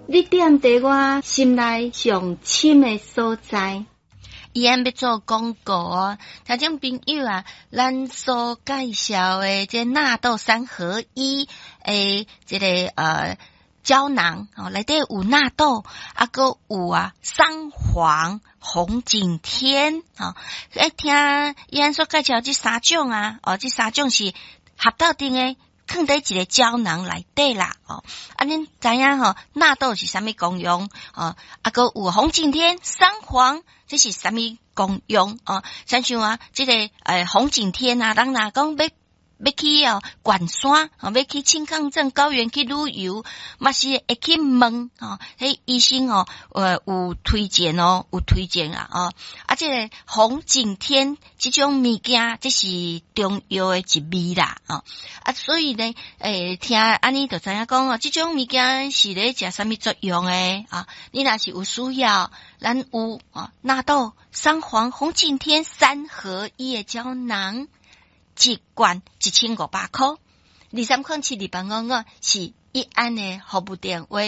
你踮伫我心内上深的所在。 伊安要做广告哦，听众朋友啊，咱所介绍的这纳豆三合一诶，这个胶囊哦，内底有纳豆，啊个有三黄、红景天哦。听伊安所介绍这三种这三种是合到定诶。放在一个胶囊内底啦，恁知影纳豆是啥物功用个有红景天、三黄，这是啥物功用像这个红景天人若讲要去关山要去青康镇高原去旅游，嘛是会去问迄医生有推荐有推荐这个红景天这种物件，这是中药的一味啦所以呢听安尼就知影讲这种物件是咧食啥物作用诶你若是有需要，咱有纳豆、三黄、红景天三合一的胶囊。一罐1500块，23072855是一安的服务电话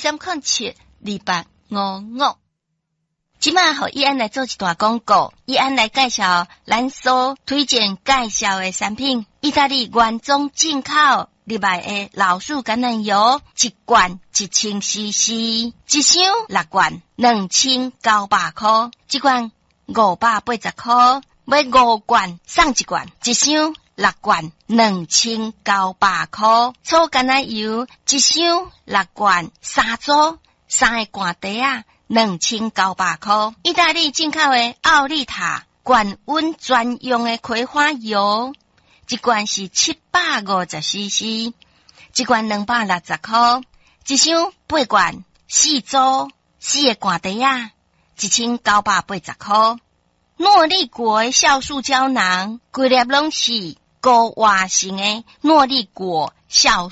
，23072855。即摆互一安来做一段广告，一安来介绍咱所推荐介绍的产品，意大利原装进口入来的老树橄榄油，一罐1000cc， 一箱6罐2900块，一罐580块。买5罐送1罐，一箱6罐2900块。草橄榄油一箱6罐3组，3个罐底2900块。意大利进口的奥利塔高温专用的葵花油，一罐是750cc， 一罐260块，一箱8罐4组，4个罐底1980块。诺丽果的酵素胶囊，规粒拢是高活性的诺丽果酵